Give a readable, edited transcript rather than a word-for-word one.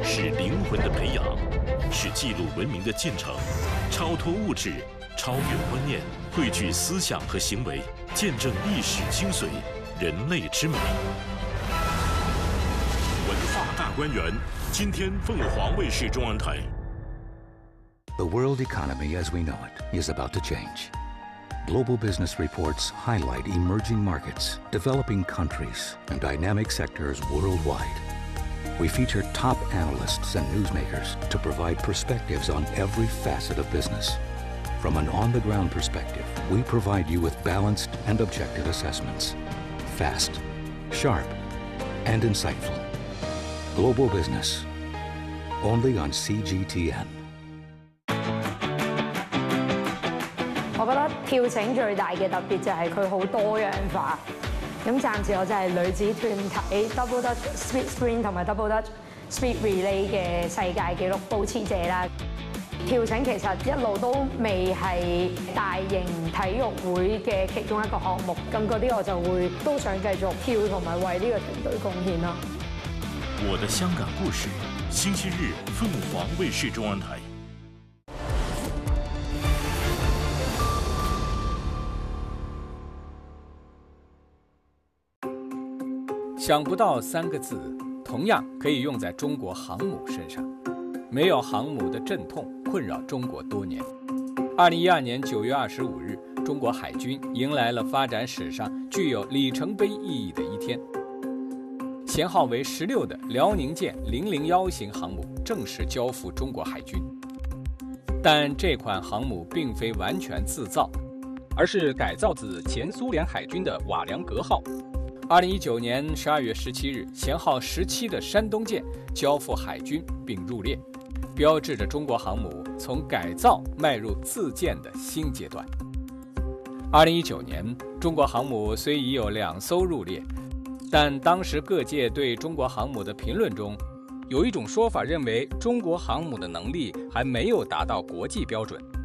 是灵魂的培养，是记录文明的进程，超脱物质，超越观念，汇聚思想和行为，见证历史精髓，人类之美。文化大观园，今天凤凰卫视中文台。 The world economy as we know it is about to change. Global business reports highlight emerging markets, developing countries, and dynamic sectors worldwide. We feature top analysts and newsmakers to provide perspectives on every facet of business. From an on-the-ground perspective, we provide you with balanced and objective assessments. Fast, sharp, and insightful. Global Business. Only on CGTN. 我覺得跳繩最大嘅特別就係佢好多樣化。咁暫時我就係女子團體 Double Dutch Speed Sprint 同埋 Double Dutch Speed Relay 嘅世界紀錄保持者啦。跳繩其實一路都未係大型體育會嘅其中一個項目，咁嗰啲我就會都想繼續跳同埋為呢個團隊貢獻咯。 我的香港故事，星期日凤凰卫視中文台。 想不到3个字，同样可以用在中国航母身上。没有航母的阵痛困扰中国多年。2012年9月25日，中国海军迎来了发展史上具有里程碑意义的一天。舷号为16的辽宁舰001型航母正式交付中国海军。但这款航母并非完全自造，而是改造自前苏联海军的瓦良格号。2019年12月17日，舷号17的山东舰交付海军并入列，标志着中国航母从改造迈入自建的新阶段。2019年，中国航母虽已有2艘入列，但当时各界对中国航母的评论中，有一种说法认为中国航母的能力还没有达到国际标准。